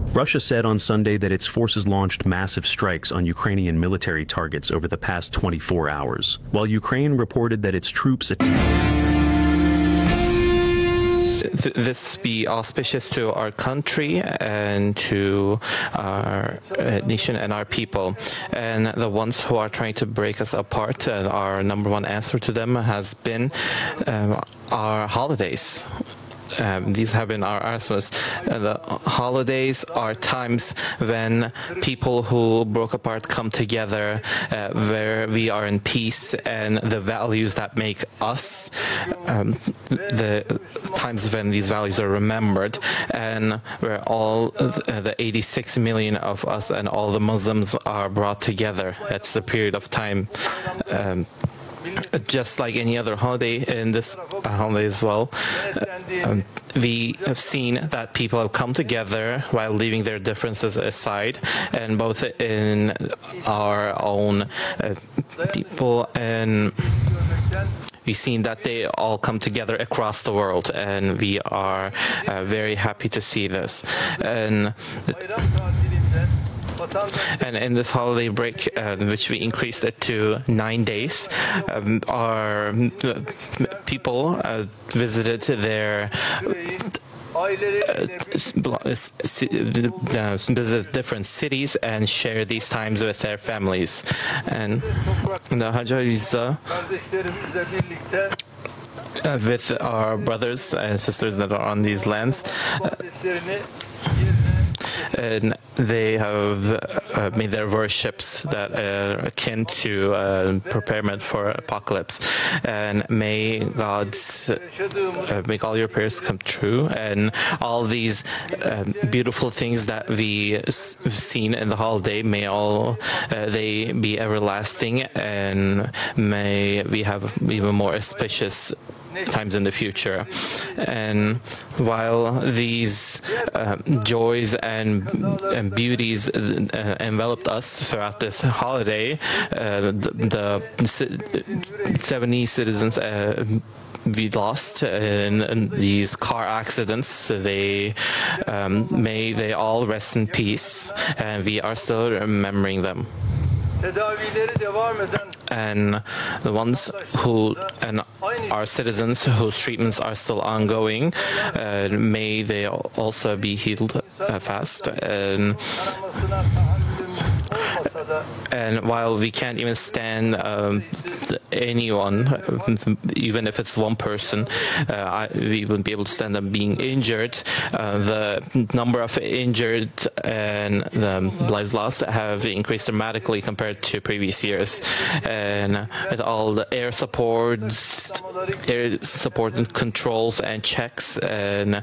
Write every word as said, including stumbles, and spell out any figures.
Russia said on Sunday that its forces launched massive strikes on Ukrainian military targets over the past twenty-four hours, while Ukraine reported that its troops attacked. This be auspicious to our country and to our uh, nation and our people. And the ones who are trying to break us apart, uh, our number one answer to them has been uh, our holidays. Um, these have been our answers. Uh, the holidays are times when people who broke apart come together, uh, where we are in peace, and the values that make us, um, the times when these values are remembered, and where all uh, the eighty-six million of us and all the Muslims are brought together. That's the period of time. Um, Just like any other holiday, in this holiday as well, uh, um, we have seen that people have come together while leaving their differences aside, and both in our own uh, people and we've seen that they all come together across the world, and we are uh, very happy to see this. And And in this holiday break, uh, which we increased it to nine days, um, our uh, people uh, visited their uh, visit different cities and share these times with their families. And the Hajariza, uh, with our brothers and sisters that are on these lands, uh, and they have uh, made their worships that are akin to uh, preparement for apocalypse. And may God's uh, make all your prayers come true, and all these um, beautiful things that we've seen in the holiday, may all uh, they be everlasting, and may we have even more auspicious times in the future. And while these uh, joys and, and beauties uh, enveloped us throughout this holiday, uh, the, the seventy citizens uh, we lost in, in these car accidents, they um, may they all rest in peace, and we are still remembering them. And the ones who and our citizens whose treatments are still ongoing, uh, may they also be healed uh, fast. And, and while we can't even stand um, anyone, even if it's one person, uh, I, we wouldn't be able to stand them being injured. Uh, the number of injured and the lives lost have increased dramatically compared to previous years. And with all the air supports, air support and controls and checks, and